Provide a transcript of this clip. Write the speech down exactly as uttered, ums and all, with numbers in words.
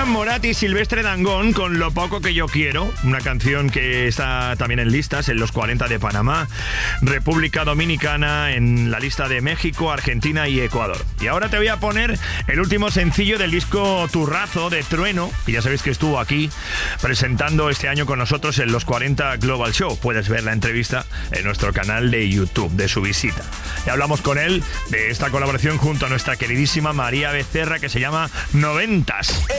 Morat y Silvestre Dangond con Lo poco que yo quiero, una canción que está también en listas, en los cuarenta de Panamá, República Dominicana, en la lista de México, Argentina y Ecuador. Y ahora te voy a poner el último sencillo del disco Turrazo de Trueno, y ya sabéis que estuvo aquí presentando este año con nosotros en los cuarenta Global Show. Puedes ver la entrevista en nuestro canal de YouTube de su visita. Y hablamos con él de esta colaboración junto a nuestra queridísima María Becerra, que se llama Noventas.